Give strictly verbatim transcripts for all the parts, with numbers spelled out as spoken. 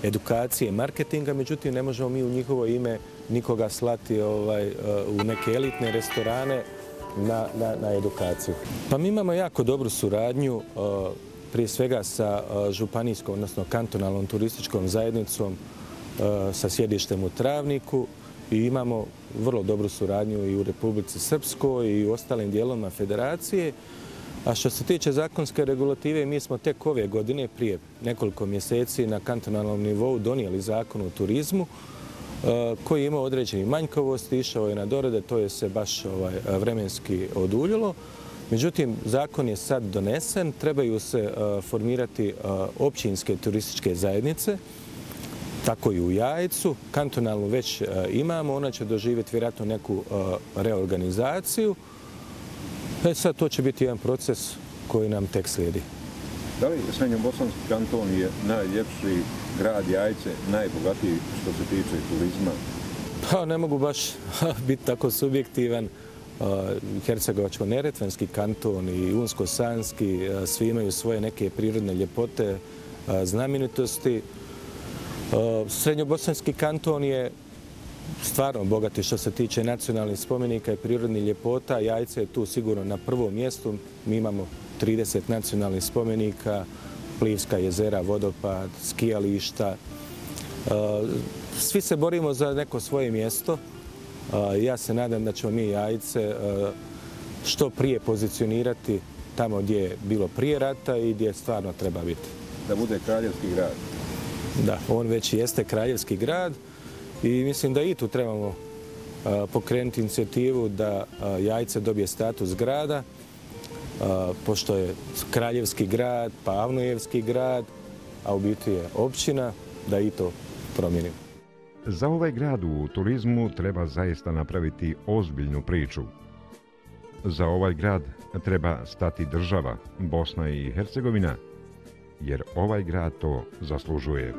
edukacije, marketinga, međutim ne možemo mi u njihovo ime nikoga slati ovaj, u neke elitne restorane na, na, na edukaciju. Pa mi imamo jako dobru suradnju, prije svega sa županijskom, odnosno kantonalnom turističkom zajednicom sa sjedištem u Travniku i imamo vrlo dobru suradnju i u Republici Srpskoj i u ostalim dijelovima federacije. A što se tiče zakonske regulative, mi smo tek ove godine, prije nekoliko mjeseci, na kantonalnom nivou donijeli zakon o turizmu koji je imao određeni manjkavosti, išao je na dorade, to je se baš ovaj, vremenski oduljilo. Međutim, zakon je sad donesen, trebaju se formirati općinske turističke zajednice, tako i u Jajcu. Kantonalnu već imamo, ona će doživjeti vjerojatno neku reorganizaciju. E sad to će biti jedan proces koji nam tek slijedi. Da li Srednjobosanski kanton je najljepši grad Jajce, najbogatiji što se tiče turizma? Pa ne mogu baš biti tako subjektivan. Hercegovačko-neretvanski kanton i Unsko-sanski, svi imaju svoje neke prirodne ljepote, znamenitosti. Srednjobosanski kanton je stvarno bogati što se tiče nacionalnih spomenika i prirodnih ljepota. Jajce je tu sigurno na prvom mjestu. Mi imamo trideset nacionalnih spomenika, Plivska jezera, vodopad, skijališta. Svi se borimo za neko svoje mjesto. Ja se nadam da ćemo mi Jajce što prije pozicionirati tamo gdje je bilo prije rata i gdje stvarno treba biti. Da bude kraljevski grad. Da, on već jeste kraljevski grad i mislim da i tu trebamo pokrenuti inicijativu da Jajce dobije status grada, pošto je kraljevski grad, pa Avnojevski grad, a u biti je općina, da i to promijenimo. Za ovaj grad u turizmu treba zaista napraviti ozbiljnu priču. Za ovaj grad treba stati država, Bosna i Hercegovina, jer ovaj grad to zaslužuje.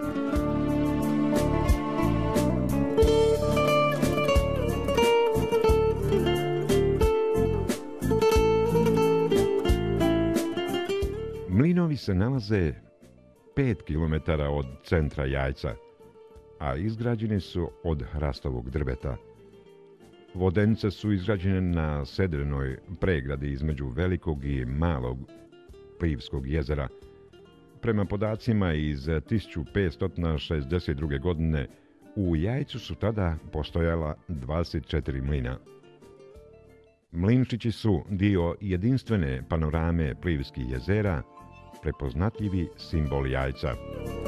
Mlinovi se nalaze pet kilometara od centra Jajca, a izgrađene su od hrastovog drveta. Vodenice su izgrađene na sedrenoj pregradi između Velikog i Malog Plivskog jezera. Prema podacima iz tisuću petsto šezdeset druge. godine u Jajcu su tada postojala dvadeset četiri mlina. Mlinčići su dio jedinstvene panorame Plivskih jezera, prepoznatljivi simbol Jajca.